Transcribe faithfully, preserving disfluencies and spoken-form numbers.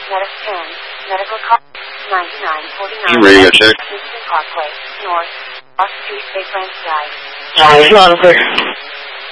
Medic ten, medical call ninety-nine forty-nine. You radio check. Houston Parkway, North, Off Street, Bay Branch Drive. Uh, there's not a clear.